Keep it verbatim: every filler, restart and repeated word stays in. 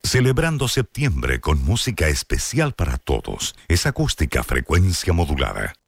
Celebrando septiembre con música especial para todos. Es Acústica Frecuencia Modulada.